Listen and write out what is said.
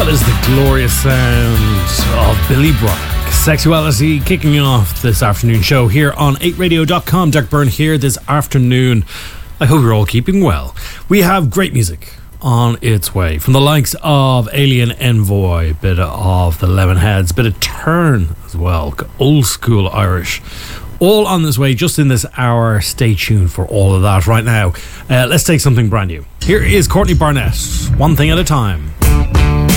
That is the glorious sound of Billy Bragg. Sexuality kicking off this afternoon show here on 8radio.com. Derek Byrne here this afternoon. I hope you're all keeping well. We have great music on its way from the likes of Alien Envoy, bit of the Lemonheads, bit of Turn as well, old school Irish. All on this way just in this hour. Stay tuned for all of that right now. Let's take something brand new. Here is Courtney Barnett, One Thing at a Time.